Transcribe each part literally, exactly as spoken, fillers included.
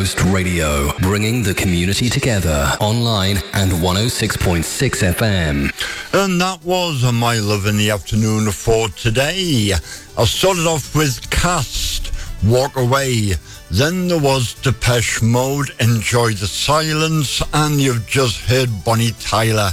Radio, bringing the community together online and one oh six point six F M. And that was My Love in the Afternoon for today. I started off with Cast, Walk Away. Then there was Depeche Mode, Enjoy the Silence. And you've just heard Bonnie Tyler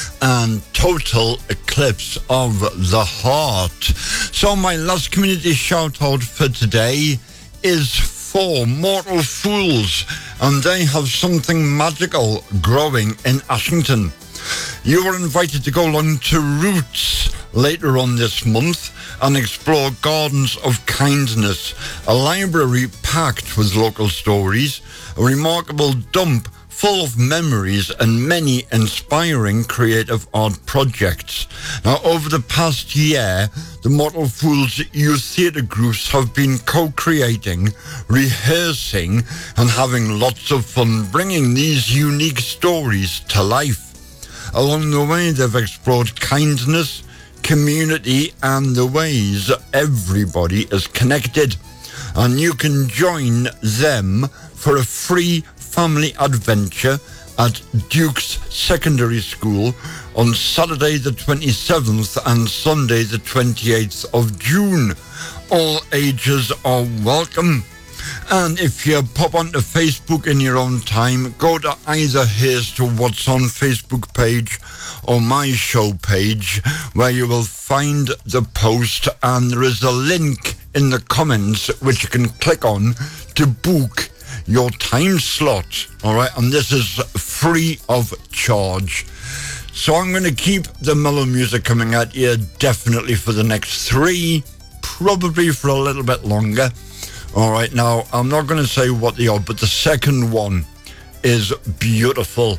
and Total Eclipse of the Heart. So my last community shout out for today is for Mortal Fools, and they have something magical growing in Ashington. You are invited to go along to Roots later on this month and explore Gardens of Kindness, a library packed with local stories, a remarkable dump full of memories and many inspiring creative art projects. Now, over the past year, the Mortal Fools youth theatre groups have been co-creating, rehearsing, and having lots of fun bringing these unique stories to life. Along the way, they've explored kindness, community, and the ways everybody is connected. And you can join them for a free family adventure at Duke's Secondary School on Saturday the twenty-seventh and Sunday the twenty-eighth of June. All ages are welcome. And if you pop onto Facebook in your own time, go to either Here's to What's on Facebook page or my show page, where you will find the post, and there is a link in the comments which you can click on to book your time slot, all right? And this is free of charge. So I'm going to keep the mellow music coming at you definitely for the next three, probably for a little bit longer. All right, now, I'm not going to say what they are, but the second one is beautiful.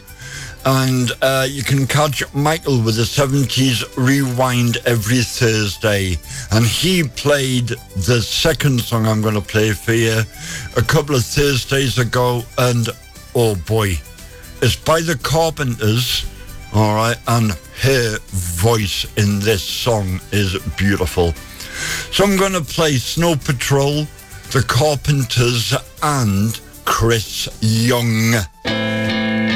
And uh, you can catch Michael with the seventies Rewind every Thursday. And he played the second song I'm going to play for you a couple of Thursdays ago. And, oh boy, it's by the Carpenters, all right? And her voice in this song is beautiful. So I'm going to play Snow Patrol, the Carpenters, and Chris Young.